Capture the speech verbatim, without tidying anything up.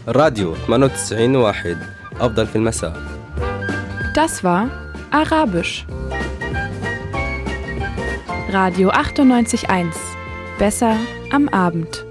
راديو ثمانية وتسعين واحد أفضل في المساء. Das war Arabisch. Radio achtundneunzig Komma eins. Besser am Abend.